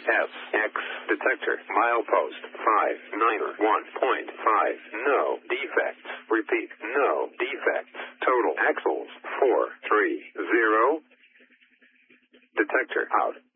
SX detector. Milepost 591.5. No defects. Repeat, no defects. Total axles 430. Detector out.